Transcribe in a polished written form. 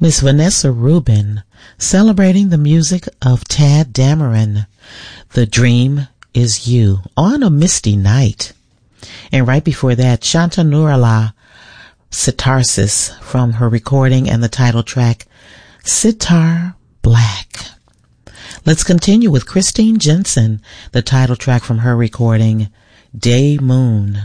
Miss Vanessa Rubin, celebrating the music of Tad Dameron, The Dream Is You, on a misty night. And right before that, Shanta Nurala, Sitarsis, from her recording and the title track, Sitar Black. Let's continue with Christine Jensen, the title track from her recording, Day Moon.